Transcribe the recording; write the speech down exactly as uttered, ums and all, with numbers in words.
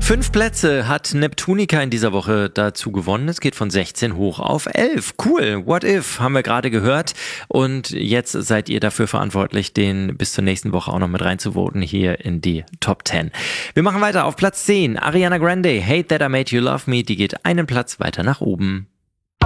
Fünf Plätze hat Neptunica in dieser Woche dazu gewonnen. Es geht von sechzehn hoch auf elf. Cool. What If haben wir gerade gehört. Und jetzt seid ihr dafür verantwortlich, den bis zur nächsten Woche auch noch mit reinzuvoten hier in die Top zehn. Wir machen weiter auf Platz zehn. Ariana Grande, Hate That I Made You Love Me. Die geht einen Platz weiter nach oben.